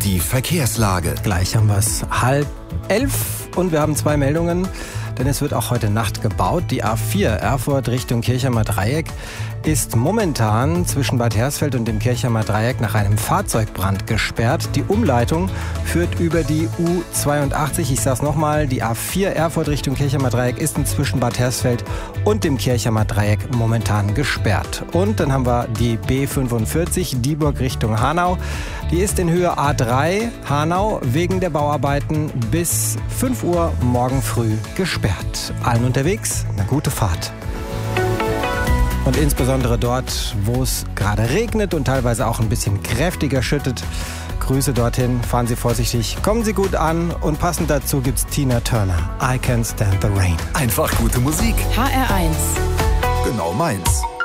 Die Verkehrslage. Gleich haben wir es 10:30 und wir haben 2 Meldungen, denn es wird auch heute Nacht gebaut. Die A4 Erfurt Richtung Kirchheimer Dreieck ist momentan zwischen Bad Hersfeld und dem Kirchheimer Dreieck nach einem Fahrzeugbrand gesperrt. Die Umleitung führt über die U82. Ich sage es nochmal, die A4 Erfurt Richtung Kirchheimer Dreieck ist zwischen Bad Hersfeld und dem Kirchheimer Dreieck momentan gesperrt. Und dann haben wir die B45 Dieburg Richtung Hanau. Die ist in Höhe A3 Hanau wegen der Bauarbeiten bis 5 Uhr morgen früh gesperrt. Allen unterwegs eine gute Fahrt. Und insbesondere dort, wo es gerade regnet und teilweise auch ein bisschen kräftiger schüttet. Grüße dorthin, fahren Sie vorsichtig, kommen Sie gut an und passend dazu gibt's Tina Turner. I Can't Stand the Rain. Einfach gute Musik. HR1. Genau meins.